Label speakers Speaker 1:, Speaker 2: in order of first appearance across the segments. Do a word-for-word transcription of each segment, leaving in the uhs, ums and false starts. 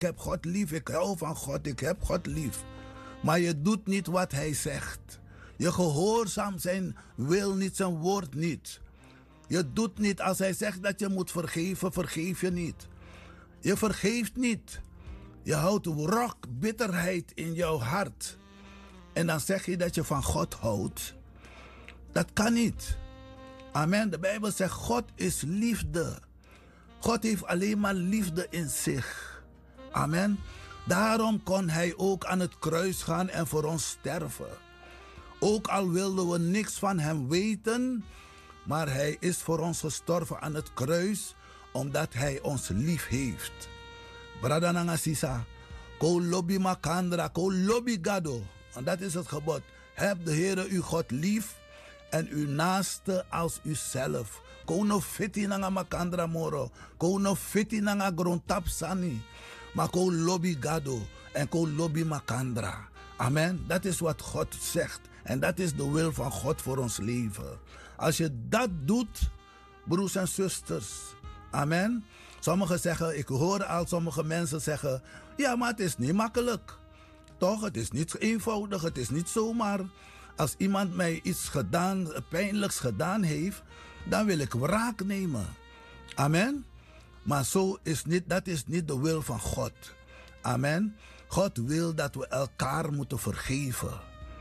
Speaker 1: ik heb God lief, ik hou van God, ik heb God lief. Maar je doet niet wat hij zegt. Je gehoorzaamt zijn wil niet, zijn woord niet. Je doet niet, als hij zegt dat je moet vergeven, vergeef je niet. Je vergeeft niet. Je houdt wrok, bitterheid in jouw hart. En dan zeg je dat je van God houdt. Dat kan niet. Amen. De Bijbel zegt, God is liefde. God heeft alleen maar liefde in zich. Amen. Daarom kon hij ook aan het kruis gaan en voor ons sterven. Ook al wilden we niks van hem weten, maar hij is voor ons gestorven aan het kruis, omdat hij ons lief heeft. Bradananga sisa, ko lobby makandra, ko lobby gado. En dat is het gebod. Heb de Heere uw God lief en uw naaste als uzelf. Ko no fiti nanga makandra moro, ko no fiti nanga grontap sani, maar ko lobby gado en ko lobby makandra. Amen. Dat is wat God zegt. En dat is de wil van God voor ons leven. Als je dat doet, broers en zusters. Amen. Sommigen zeggen, ik hoor al sommige mensen zeggen, ja, maar het is niet makkelijk. Toch, het is niet eenvoudig, het is niet zomaar. Als iemand mij iets gedaan, pijnlijks gedaan heeft, dan wil ik wraak nemen. Amen. Maar zo is niet, dat is niet de wil van God. Amen. God wil dat we elkaar moeten vergeven.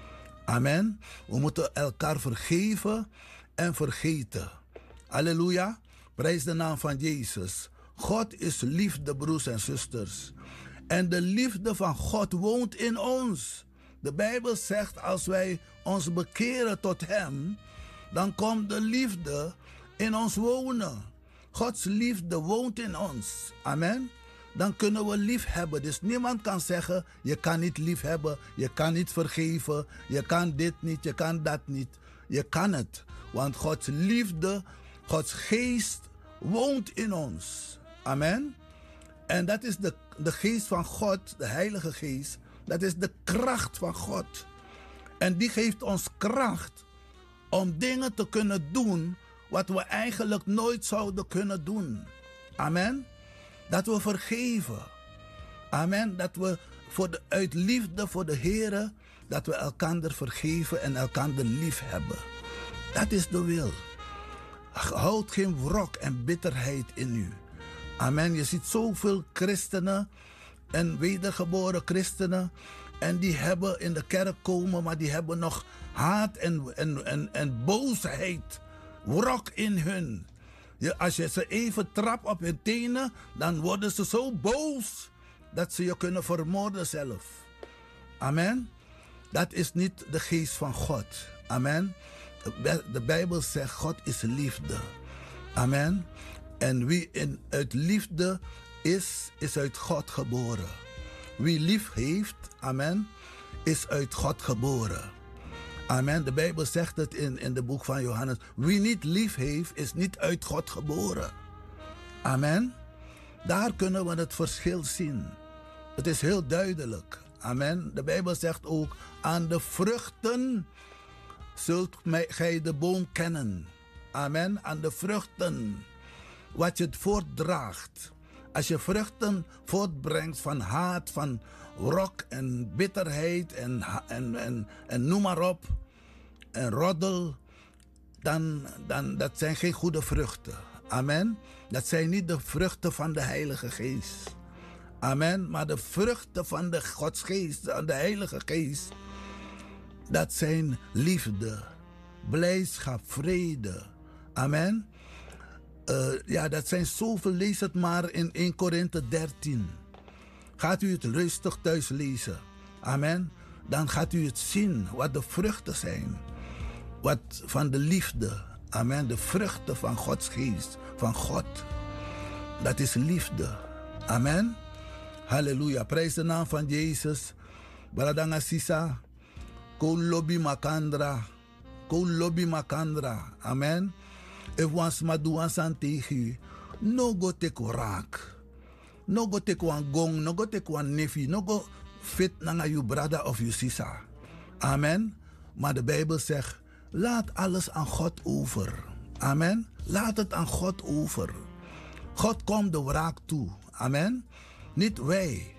Speaker 1: Amen. We moeten elkaar vergeven en vergeten. Halleluja. Prijs de naam van Jezus. God is liefde, broers en zusters. En de liefde van God woont in ons. De Bijbel zegt, als wij ons bekeren tot hem, dan komt de liefde in ons wonen. Gods liefde woont in ons. Amen. Dan kunnen we lief hebben. Dus niemand kan zeggen, je kan niet lief hebben, je kan niet vergeven, je kan dit niet, je kan dat niet. Je kan het, want Gods liefde, Gods geest woont in ons. Amen. En dat is de, de geest van God, de Heilige Geest. Dat is de kracht van God. En die geeft ons kracht om dingen te kunnen doen wat we eigenlijk nooit zouden kunnen doen. Amen. Dat we vergeven. Amen. Dat we voor de, uit liefde voor de Heere, dat we elkander vergeven en elkander lief hebben. Dat is de wil. Houd geen wrok en bitterheid in u. Amen. Je ziet zoveel christenen en wedergeboren christenen. En die hebben in de kerk komen, maar die hebben nog haat en, en, en, en boosheid. Wrok in hun. Je, als je ze even trapt op hun tenen, dan worden ze zo boos dat ze je kunnen vermoorden zelf. Amen. Dat is niet de geest van God. Amen. De Bijbel zegt, God is liefde. Amen. En wie in, uit liefde is, is uit God geboren. Wie lief heeft, amen, is uit God geboren. Amen. De Bijbel zegt het in, in het boek van Johannes. Wie niet lief heeft, is niet uit God geboren. Amen. Daar kunnen we het verschil zien. Het is heel duidelijk. Amen. De Bijbel zegt ook, aan de vruchten zult gij de boom kennen. Amen. Aan de vruchten. Wat je voortdraagt. Als je vruchten voortbrengt van haat, van wrok en bitterheid en, en, en, en noem maar op. En roddel. Dan, dan dat zijn geen goede vruchten. Amen. Dat zijn niet de vruchten van de Heilige Geest. Amen. Maar de vruchten van de Godsgeest, de Heilige Geest. Dat zijn liefde, blijdschap, vrede. Amen. Uh, ja, dat zijn zoveel. Lees het maar in Eerste Korinthe dertien. Gaat u het rustig thuis lezen. Amen. Dan gaat u het zien wat de vruchten zijn. Wat van de liefde. Amen. De vruchten van Gods geest. Van God. Dat is liefde. Amen. Halleluja. Prijs de naam van Jezus. Baradanga sisa. Ko lobby makandra. Ko lobby makandra. Amen. If was maduan san tegen no go take raak. No go take one gong, no go take one nefi, no go fit nanga you brother of you sister. Amen. Maar de Bijbel zegt, laat alles aan God over. Amen. Laat het aan God over. God komt de wraak toe. Amen. Niet wij.